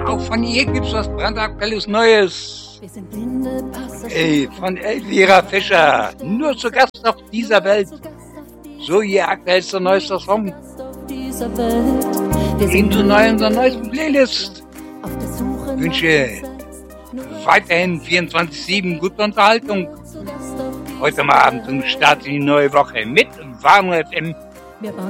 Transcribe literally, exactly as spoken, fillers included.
Auch von ihr gibt's was brandaktuelles Neues. Wir sind blinde Passagiere. Ey, von Elvira Fischer. Nur zu Gast auf dieser Welt. So ihr aktuellster neuester Song. Dieser Welt. Wir sind Ebenso neu in unserer neuesten Playlist. auf der Suche nach Wünsche weiterhin vierundzwanzig sieben gute Unterhaltung. Heute am Abend zum Start in die neue Woche mit Warm F M. Wir bauen